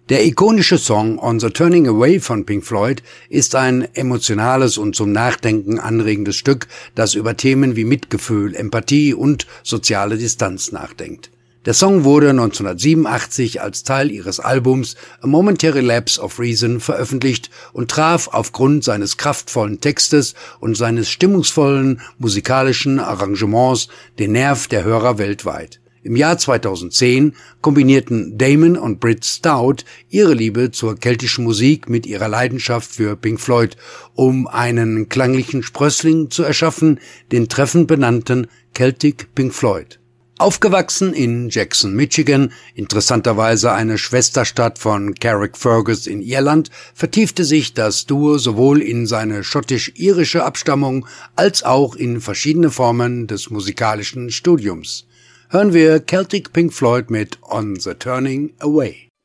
Der ikonische Song On the Turning Away von Pink Floyd ist ein emotionales und zum Nachdenken anregendes Stück, das über Themen wie Mitgefühl, Empathie und soziale Distanz nachdenkt. Der Song wurde 1987 als Teil ihres Albums A Momentary Lapse of Reason veröffentlicht und traf aufgrund seines kraftvollen Textes und seines stimmungsvollen musikalischen Arrangements den Nerv der Hörer weltweit. Im Jahr 2010 kombinierten Damon und Britt Stout ihre Liebe zur keltischen Musik mit ihrer Leidenschaft für Pink Floyd, um einen klanglichen Sprössling zu erschaffen, den treffend benannten Celtic Pink Floyd. Aufgewachsen in Jackson, Michigan, interessanterweise eine Schwesterstadt von Carrickfergus in Irland, vertiefte sich das Duo sowohl in seine schottisch-irische Abstammung als auch in verschiedene Formen des musikalischen Studiums. Hören wir Celtic Pink Floyd mit On the Turning Away.